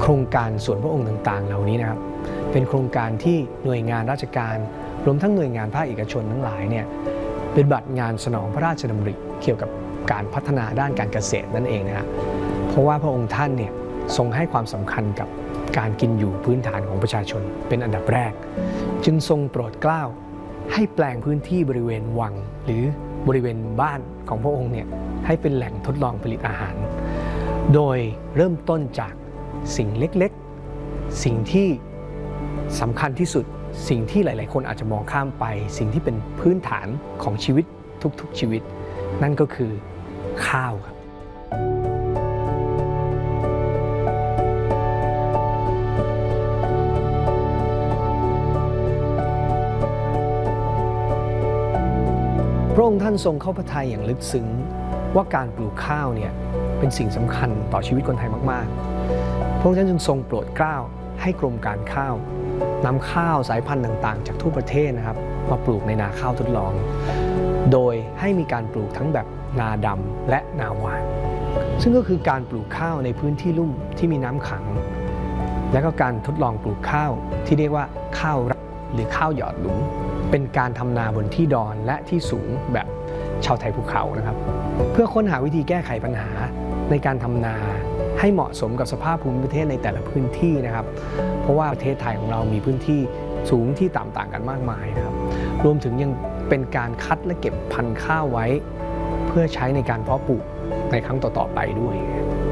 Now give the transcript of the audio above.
รงการส่วนพระองค์ต่างๆเหล่านี้นะครับเป็นโครงการที่หน่วยงานราชการรวมทั้งหน่วยงานภาคเอกชนทั้งหลายเนี่ยเป็นบัตรงานสนองพระราชดำริเกี่ยวกับการพัฒนาด้านการเกษตรนั่นเองนะครับเพราะว่าพระองค์ท่านเนี่ยทรงให้ความสำคัญกับการกินอยู่พื้นฐานของประชาชนเป็นอันดับแรกจึงทรงโปรดเกล้าให้แปลงพื้นที่บริเวณวังหรือบริเวณบ้านของพระองค์เนี่ยให้เป็นแหล่งทดลองผลิตอาหารโดยเริ่มต้นจากสิ่งเล็กๆสิ่งที่สำคัญที่สุดสิ่งที่หลายๆคนอาจจะมองข้ามไปสิ่งที่เป็นพื้นฐานของชีวิตทุกๆชีวิตนั่นก็คือข้าวครับพระองค์ท่านทรงเข้าพระทัยอย่างลึกซึ้งว่าการปลูกข้าวเนี่ยเป็นสิ่งสำคัญต่อชีวิตคนไทยมากๆพระองค์ท่านจึงทรงโปรดเกล้าให้กรมการข้าวนำข้าวสายพันธุ์ต่างๆจากทั่วประเทศนะครับมาปลูกในนาข้าวทดลองโดยให้มีการปลูกทั้งแบบนาดำและนาหวานซึ่งก็คือการปลูกข้าวในพื้นที่ลุ่มที่มีน้ำขังและก็การทดลองปลูกข้าวที่เรียกว่าข้าวรักหรือข้าวหยอดหลุมเป็นการทำนาบนที่ดอนและที่สูงแบบชาวไทยภูเขานะครับเพื่อค้นหาวิธีแก้ไขปัญหาในการทำนาให้เหมาะสมกับสภาพภูมิประเทศในแต่ละพื้นที่นะครับเพราะว่าประเทศไทยของเรามีพื้นที่สูงที่ต่างกันมากมายนะครับรวมถึงยังเป็นการคัดและเก็บพันธุ์ข้าวไว้เพื่อใช้ในการเพาะปลูกในครั้งต่อๆไปด้วย